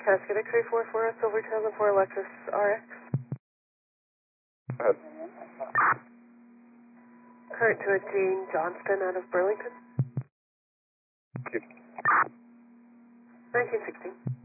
Cascade X-ray 44, Silver 2004 Lexus RX. Current to a Jane Johnston out of Burlington. 1916.